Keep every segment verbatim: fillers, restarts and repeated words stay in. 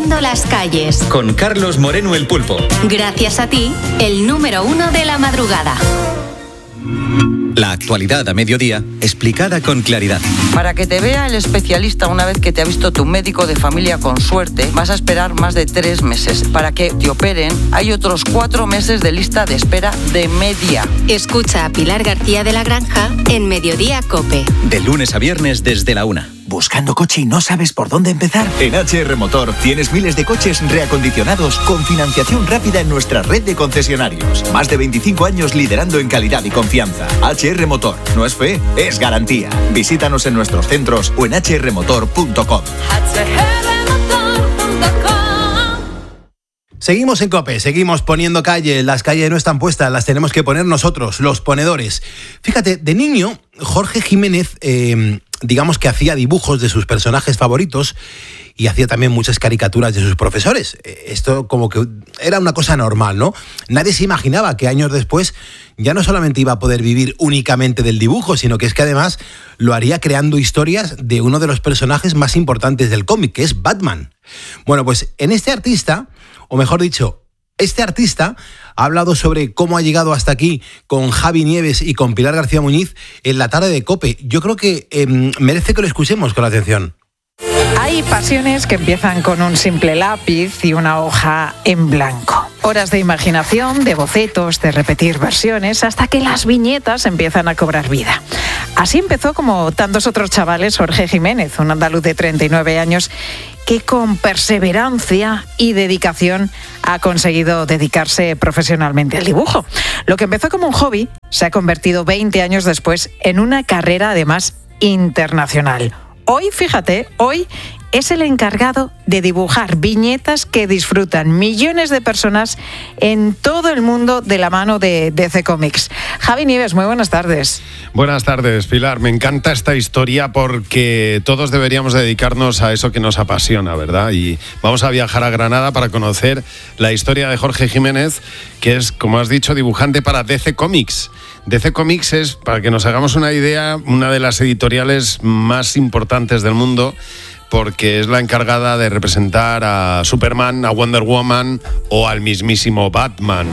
Poniendo las calles. Con Carlos Moreno el Pulpo. Gracias a ti, el número uno de la madrugada. La actualidad a mediodía, explicada con claridad. Para que te vea el especialista una vez que te ha visto tu médico de familia con suerte, vas a esperar más de tres meses. Para que te operen, hay otros cuatro meses de lista de espera de media. Escucha a Pilar García de la Granja en Mediodía COPE. De lunes a viernes desde la una. ¿Buscando coche y no sabes por dónde empezar? En H R Motor tienes miles de coches reacondicionados con financiación rápida en nuestra red de concesionarios. Más de veinticinco años liderando en calidad y confianza. H R Motor. No es fe, es garantía. Visítanos en nuestros centros o en h r motor punto com. Seguimos en COPE, seguimos poniendo calle. Las calles no están puestas, las tenemos que poner nosotros, los ponedores. Fíjate, de niño, Jorge Jiménez, eh, digamos que hacía dibujos de sus personajes favoritos y hacía también muchas caricaturas de sus profesores. Esto como que era una cosa normal, ¿no? Nadie se imaginaba que años después ya no solamente iba a poder vivir únicamente del dibujo, sino que es que además lo haría creando historias de uno de los personajes más importantes del cómic, que es Batman. Bueno, pues en este artista, o mejor dicho, este artista ha hablado sobre cómo ha llegado hasta aquí con Javi Nieves y con Pilar García Muñiz en la tarde de COPE. Yo creo que eh, merece que lo escuchemos con atención. Hay pasiones que empiezan con un simple lápiz y una hoja en blanco. Horas de imaginación, de bocetos, de repetir versiones, hasta que las viñetas empiezan a cobrar vida. Así empezó, como tantos otros chavales, Jorge Jiménez, un andaluz de treinta y nueve años, que con perseverancia y dedicación ha conseguido dedicarse profesionalmente al dibujo. Lo que empezó como un hobby se ha convertido veinte años después en una carrera además internacional. Hoy, fíjate, hoy es el encargado de dibujar viñetas que disfrutan millones de personas en todo el mundo de la mano de D C Comics. Javi Nieves, muy buenas tardes. Buenas tardes, Pilar. Me encanta esta historia porque todos deberíamos dedicarnos a eso que nos apasiona, ¿verdad? Y vamos a viajar a Granada para conocer la historia de Jorge Jiménez, que es, como has dicho, dibujante para D C Comics. D C Comics es, para que nos hagamos una idea, una de las editoriales más importantes del mundo, porque es la encargada de representar a Superman, a Wonder Woman o al mismísimo Batman.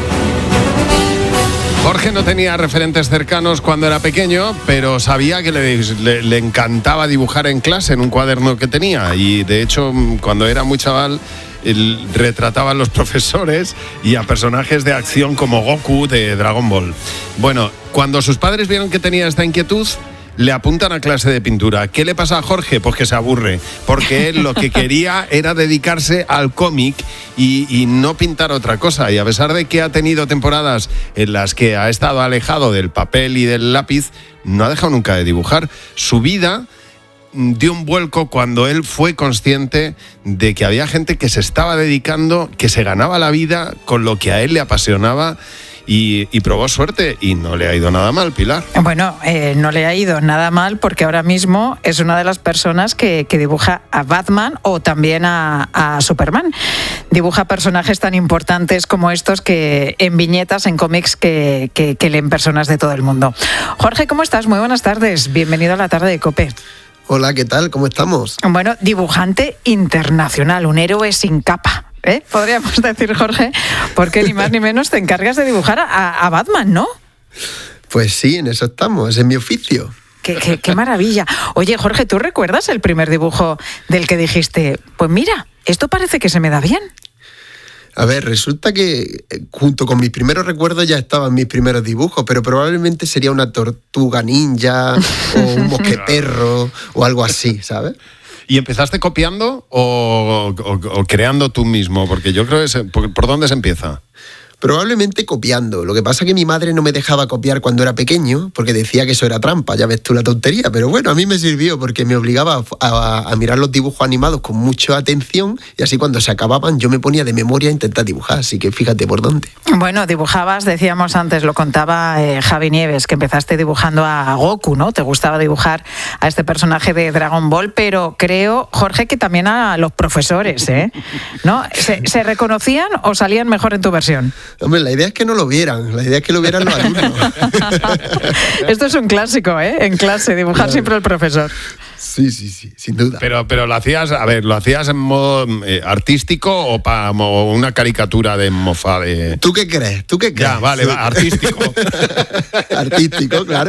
Jorge no tenía referentes cercanos cuando era pequeño, pero sabía que le, le, le encantaba dibujar en clase, en un cuaderno que tenía. Y de hecho, cuando era muy chaval, él retrataba a los profesores y a personajes de acción como Goku de Dragon Ball. Bueno, cuando sus padres vieron que tenía esta inquietud, le apuntan a clase de pintura. ¿Qué le pasa a Jorge? Pues que se aburre, porque él lo que quería era dedicarse al cómic y, y no pintar otra cosa. Y a pesar de que ha tenido temporadas en las que ha estado alejado del papel y del lápiz, no ha dejado nunca de dibujar. Su vida dio un vuelco cuando él fue consciente de que había gente que se estaba dedicando, que se ganaba la vida con lo que a él le apasionaba. Y, y probó suerte y no le ha ido nada mal, Pilar. Bueno, eh, no le ha ido nada mal porque ahora mismo es una de las personas que, que dibuja a Batman o también a, a Superman. Dibuja personajes tan importantes como estos que en viñetas, en cómics que, que, que leen personas de todo el mundo. Jorge, ¿cómo estás? Muy buenas tardes. Bienvenido a la tarde de COPE. Hola, ¿qué tal? ¿Cómo estamos? Bueno, dibujante internacional, un héroe sin capa. ¿Eh? Podríamos decir, Jorge, porque ni más ni menos te encargas de dibujar a, a Batman, ¿no? Pues sí, en eso estamos, ese es mi oficio. Qué, qué, qué maravilla. Oye, Jorge, ¿tú recuerdas el primer dibujo del que dijiste, pues mira, esto parece que se me da bien? A ver, resulta que junto con mis primeros recuerdos ya estaban mis primeros dibujos, pero probablemente sería una tortuga ninja o un mosqueperro o algo así, ¿sabes? ¿Y empezaste copiando o, o, o creando tú mismo? Porque yo creo que... Se, por, ¿por dónde se empieza? Probablemente copiando. Lo que pasa es que mi madre no me dejaba copiar cuando era pequeño, porque decía que eso era trampa, ya ves tú la tontería. Pero bueno, a mí me sirvió porque me obligaba a, a, a mirar los dibujos animados con mucha atención y así cuando se acababan yo me ponía de memoria a intentar dibujar. Así que fíjate por dónde. Bueno, dibujabas, decíamos antes, lo contaba eh, Javi Nieves, que empezaste dibujando a Goku, ¿no? Te gustaba dibujar a este personaje de Dragon Ball, pero creo, Jorge, que también a los profesores, ¿eh? ¿No? ¿Se, se reconocían o salían mejor en tu versión? Hombre, la idea es que no lo vieran, la idea es que lo vieran los alumnos. Esto es un clásico, ¿eh? En clase, dibujar claro. Siempre el profesor. Sí, sí, sí, sin duda. Pero, pero lo hacías, a ver, ¿lo hacías en modo eh, artístico o para una caricatura de mofa de...? ¿Tú qué crees? ¿Tú qué crees? Ya, vale, sí. va, artístico. Artístico, claro.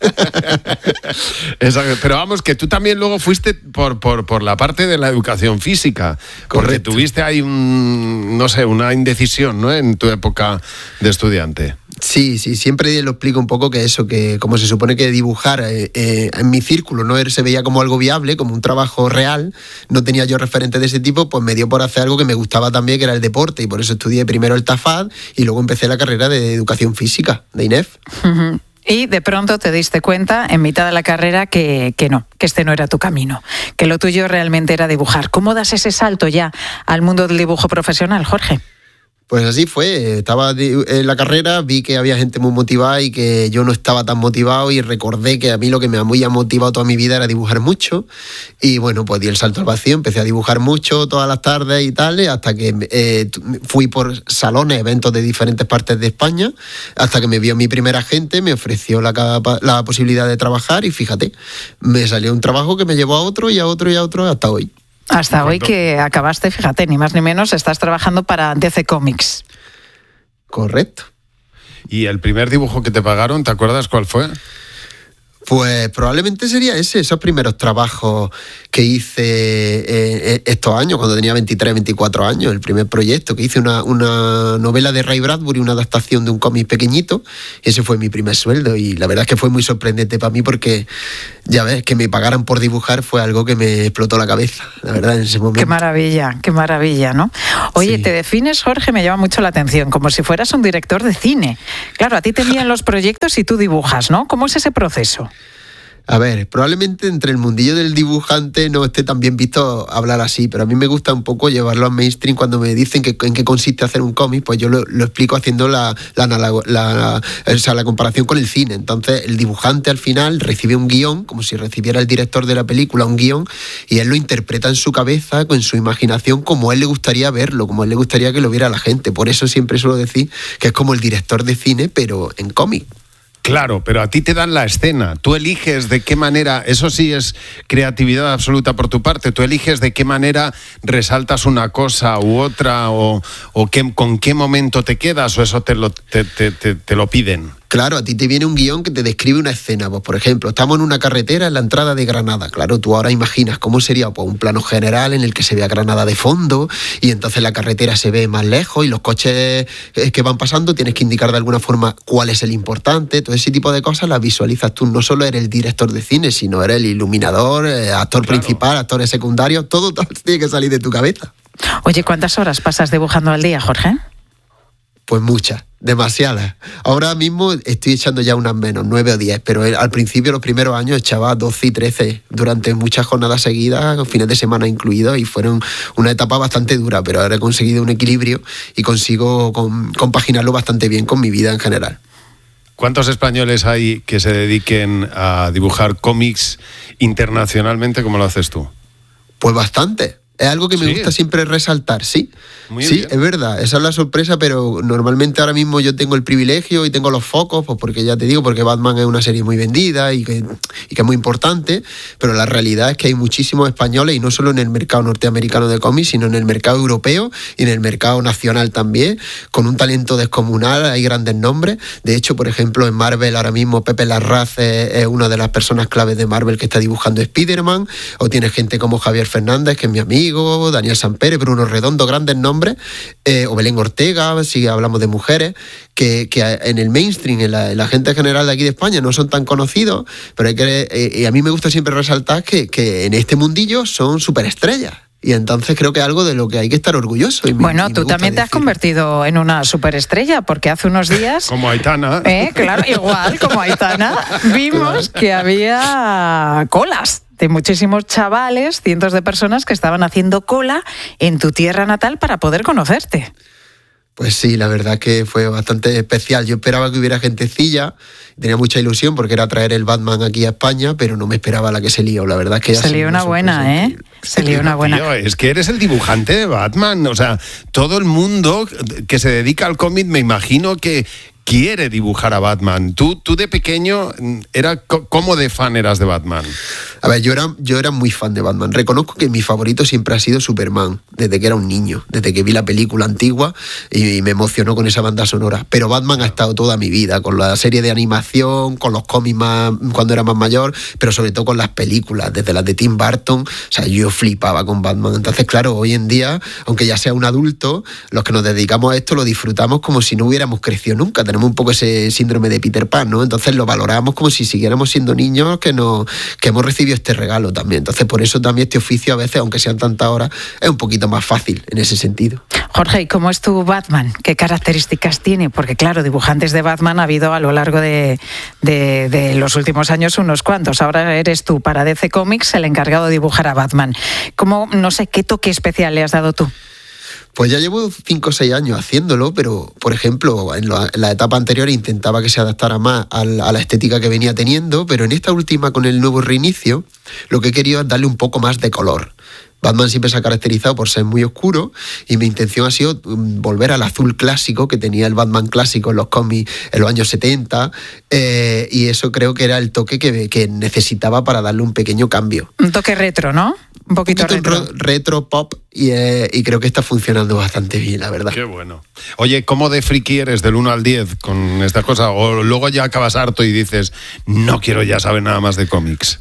Exacto. Pero vamos, que tú también luego fuiste por, por, por la parte de la educación física. Porque Correcto. tuviste ahí un, no sé, una indecisión, ¿no? En tu época de estudiante. Sí, sí, siempre lo explico un poco que eso, que como se supone que dibujar eh, eh, en mi círculo no se veía como algo viable, como un trabajo real, no tenía yo referentes de ese tipo, pues me dio por hacer algo que me gustaba también, que era el deporte, y por eso estudié primero el TAFAD y luego empecé la carrera de educación física de INEF. Uh-huh. Y de pronto te diste cuenta, en mitad de la carrera, que, que no, que este no era tu camino, que lo tuyo realmente era dibujar. ¿Cómo das ese salto ya al mundo del dibujo profesional, Jorge? Pues así fue, estaba en la carrera, vi que había gente muy motivada y que yo no estaba tan motivado, y recordé que a mí lo que me había motivado toda mi vida era dibujar mucho, y bueno, pues di el salto al vacío, empecé a dibujar mucho todas las tardes y tal, hasta que eh, fui por salones, eventos de diferentes partes de España, hasta que me vio mi primer agente, me ofreció la, la posibilidad de trabajar, y fíjate, me salió un trabajo que me llevó a otro y a otro y a otro hasta hoy. Hasta hoy que acabaste, fíjate, ni más ni menos, estás trabajando para D C Comics. Correcto. ¿Y el primer dibujo que te pagaron, te acuerdas cuál fue? Pues probablemente sería ese, esos primeros trabajos que hice eh, estos años, cuando tenía veintitrés, veinticuatro años, el primer proyecto, que hice una, una novela de Ray Bradbury, una adaptación de un cómic pequeñito, y ese fue mi primer sueldo, y la verdad es que fue muy sorprendente para mí porque, ya ves, que me pagaran por dibujar fue algo que me explotó la cabeza, la verdad, en ese momento. Qué maravilla, qué maravilla, ¿no? Oye, sí. Te defines, Jorge, me llama mucho la atención, como si fueras un director de cine. Claro, a ti te envían los proyectos y tú dibujas, ¿no? ¿Cómo es ese proceso? A ver, probablemente entre el mundillo del dibujante no esté tan bien visto hablar así, pero a mí me gusta un poco llevarlo al mainstream. Cuando me dicen que, en qué consiste hacer un cómic, pues yo lo, lo explico haciendo la, la, la, la, o sea, la comparación con el cine. Entonces, el dibujante al final recibe un guión, como si recibiera el director de la película un guión, y él lo interpreta en su cabeza, con su imaginación, como a él le gustaría verlo, como a él le gustaría que lo viera la gente. Por eso siempre suelo decir que es como el director de cine, pero en cómic. Claro, pero a ti te dan la escena, tú eliges de qué manera, eso sí es creatividad absoluta por tu parte, tú eliges de qué manera resaltas una cosa u otra, o, o qué, con qué momento te quedas, o eso te lo, te, te, te, te lo piden. Claro, a ti te viene un guión que te describe una escena. Pues, por ejemplo, estamos en una carretera en la entrada de Granada. Claro, tú ahora imaginas cómo sería pues, un plano general en el que se vea Granada de fondo, y entonces la carretera se ve más lejos y los coches que van pasando tienes que indicar de alguna forma cuál es el importante. Todo ese tipo de cosas las visualizas tú. No solo eres el director de cine, sino eres el iluminador, actor claro. principal, actores secundarios. Todo, todo tiene que salir de tu cabeza. Oye, ¿cuántas horas pasas dibujando al día, Jorge? Pues muchas, demasiadas. Ahora mismo estoy echando ya unas menos, nueve o diez, pero al principio, los primeros años, echaba doce y trece durante muchas jornadas seguidas, fines de semana incluidos, y fueron una etapa bastante dura, pero ahora he conseguido un equilibrio y consigo con, compaginarlo bastante bien con mi vida en general. ¿Cuántos españoles hay que se dediquen a dibujar cómics internacionalmente como lo haces tú? Pues bastante. Es algo que me sí. gusta siempre resaltar, sí. Muy sí, bien. Es verdad, esa es la sorpresa, pero normalmente ahora mismo yo tengo el privilegio y tengo los focos, pues porque ya te digo, porque Batman es una serie muy vendida y que, y que es muy importante, pero la realidad es que hay muchísimos españoles, y no solo en el mercado norteamericano de cómics, sino en el mercado europeo y en el mercado nacional también, con un talento descomunal, hay grandes nombres. De hecho, por ejemplo, en Marvel ahora mismo Pepe Larraz es, es una de las personas claves de Marvel que está dibujando Spider-Man, o tiene gente como Javier Fernández, que es mi amigo, Daniel Sampere, Bruno Redondo, grandes nombres, eh, o Belén Ortega, si hablamos de mujeres, que, que en el mainstream, en la, en la gente general de aquí de España, no son tan conocidos, pero hay que, eh, a mí me gusta siempre resaltar que, que en este mundillo son superestrellas. Y entonces creo que es algo de lo que hay que estar orgulloso. Y me, bueno, y tú también te decir. has convertido en una superestrella, porque hace unos días... como Aitana. ¿Eh? Claro, igual, como Aitana, vimos que había colas de muchísimos chavales, cientos de personas que estaban haciendo cola en tu tierra natal para poder conocerte. Pues sí, la verdad que fue bastante especial. Yo esperaba que hubiera gentecilla, tenía mucha ilusión porque era traer el Batman aquí a España, pero no me esperaba la que se lió. La verdad es que se lió una buena, ¿eh? Se lió una buena. Tío, es que eres el dibujante de Batman. O sea, todo el mundo que se dedica al cómic, me imagino que quiere dibujar a Batman. Tú, tú de pequeño, era ¿cómo de fan eras de Batman? A ver, yo era, yo era muy fan de Batman. Reconozco que mi favorito siempre ha sido Superman, desde que era un niño, desde que vi la película antigua y, y me emocionó con esa banda sonora. Pero Batman ha estado toda mi vida, con la serie de animación, con los cómics más, cuando era más mayor, pero sobre todo con las películas, desde las de Tim Burton. O sea, yo flipaba con Batman. Entonces, claro, hoy en día, aunque ya sea un adulto, los que nos dedicamos a esto lo disfrutamos como si no hubiéramos crecido nunca. Tenemos un poco ese síndrome de Peter Pan, ¿no? Entonces lo valoramos como si siguiéramos siendo niños que, no, que hemos recibido este regalo también. Entonces por eso también este oficio a veces, aunque sean tantas horas, es un poquito más fácil en ese sentido. Jorge, ¿y cómo es tu Batman? ¿Qué características tiene? Porque claro, dibujantes de Batman ha habido a lo largo de, de, de los últimos años unos cuantos. Ahora eres tú, para D C Comics, el encargado de dibujar a Batman. ¿Cómo, no sé, qué toque especial le has dado tú? Pues ya llevo cinco o seis años haciéndolo, pero, por ejemplo, en la, en la etapa anterior intentaba que se adaptara más a la, a la estética que venía teniendo, pero en esta última, con el nuevo reinicio, lo que he querido es darle un poco más de color. Batman siempre se ha caracterizado por ser muy oscuro y mi intención ha sido volver al azul clásico que tenía el Batman clásico en los cómics en los años setenta, eh, y eso creo que era el toque que, que necesitaba para darle un pequeño cambio. Un toque retro, ¿no? Un poquito, un poquito retro. retro pop y, eh, y creo que está funcionando bastante bien, la verdad. Qué bueno. Oye, ¿cómo de friki eres del uno al diez con estas cosas? O luego ya acabas harto y dices, no quiero ya saber nada más de cómics.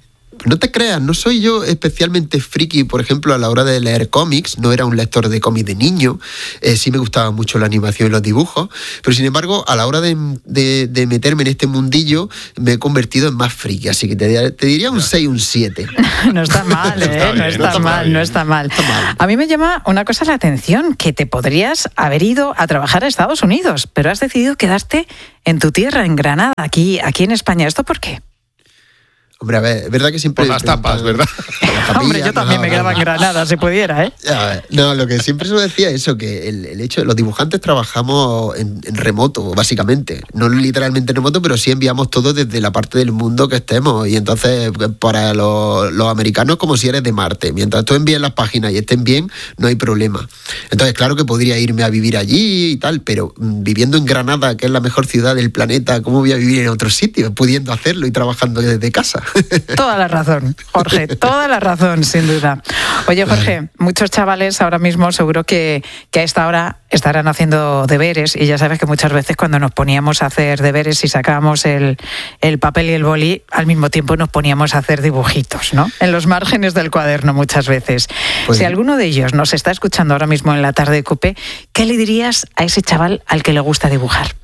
No te creas, no soy yo especialmente friki, por ejemplo, a la hora de leer cómics. No era un lector de cómics de niño, eh, sí me gustaba mucho la animación y los dibujos, pero sin embargo, a la hora de, de, de meterme en este mundillo, me he convertido en más friki, así que te, te diría un seis, un siete. No está mal, ¿eh? Está bien, no, está no está mal, bien. no está mal, no está mal. A mí me llama una cosa la atención, que te podrías haber ido a trabajar a Estados Unidos, pero has decidido quedarte en tu tierra, en Granada, aquí, aquí en España. ¿Esto por qué? Hombre, a ver, es verdad que siempre... Por las tapas, ¿verdad? Hombre, yo también no, me quedaba no, en Granada, si pudiera, ¿eh? Ya, no, lo que siempre se decía es eso, que el, el hecho de los dibujantes trabajamos en, en remoto, básicamente. No literalmente en remoto, pero sí enviamos todo desde la parte del mundo que estemos. Y entonces, para los, los americanos, como si eres de Marte. Mientras tú envíes las páginas y estén bien, no hay problema. Entonces, claro que podría irme a vivir allí y tal, pero viviendo en Granada, que es la mejor ciudad del planeta, ¿cómo voy a vivir en otro sitio? Pudiendo hacerlo y trabajando desde casa. Toda la razón, Jorge, toda la razón, sin duda. Oye, Jorge, muchos chavales ahora mismo seguro que, que a esta hora estarán haciendo deberes, y ya sabes que muchas veces cuando nos poníamos a hacer deberes y sacábamos el, el papel y el boli, al mismo tiempo nos poníamos a hacer dibujitos, ¿no? En los márgenes del cuaderno muchas veces. Pues, si alguno de ellos nos está escuchando ahora mismo en la tarde de COPE, ¿qué le dirías a ese chaval al que le gusta dibujar?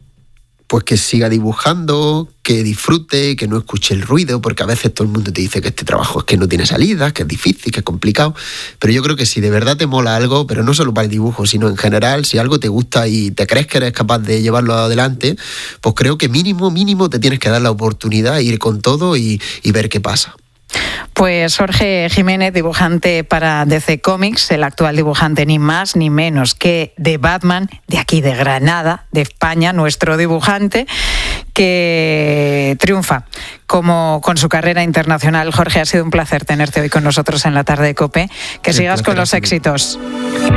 Pues que siga dibujando, que disfrute, que no escuche el ruido, porque a veces todo el mundo te dice que este trabajo es que no tiene salidas, que es difícil, que es complicado, pero yo creo que si de verdad te mola algo, pero no solo para el dibujo, sino en general, si algo te gusta y te crees que eres capaz de llevarlo adelante, pues creo que mínimo, mínimo te tienes que dar la oportunidad, ir con todo y, y ver qué pasa. Pues Jorge Jiménez, dibujante para D C Comics, el actual dibujante ni más ni menos que de Batman, de aquí de Granada, de España, nuestro dibujante, que triunfa como con su carrera internacional. Jorge, ha sido un placer tenerte hoy con nosotros en la tarde de COPE. Que Sí, sigas con los éxitos.